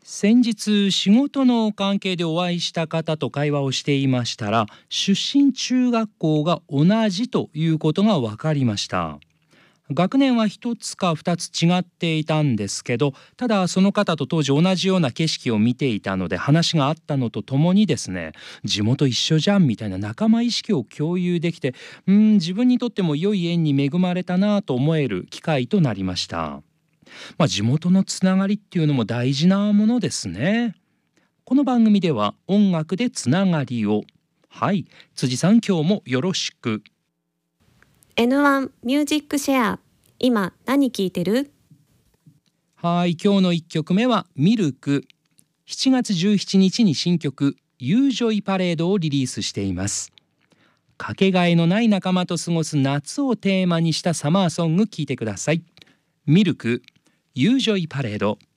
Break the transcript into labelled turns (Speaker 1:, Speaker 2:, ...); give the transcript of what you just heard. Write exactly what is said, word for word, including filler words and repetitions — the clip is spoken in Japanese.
Speaker 1: 先日仕事の関係でお会いした方と会話をしていましたら、出身中学校が同じということが分かりました。学年は一つか二つ違っていたんですけど、ただその方と当時同じような景色を見ていたので話があったのとともにですね、地元一緒じゃんみたいな仲間意識を共有できて、うーん自分にとっても良い縁に恵まれたなと思える機会となりました。まあ、地元のつながりっていうのも大事なものですね。この番組では音楽でつながりを。はい、辻さん今日もよろしく。
Speaker 2: エヌワン ミュージックシェア、今何聴いてる？
Speaker 1: はい、今日のいっきょくめはミルク。しちがつじゅうしちにちに新曲ユージョイパレードをリリースしています。かけがえのない仲間と過ごす夏をテーマにしたサマーソング聴いてください。ミルクユージョイパレード。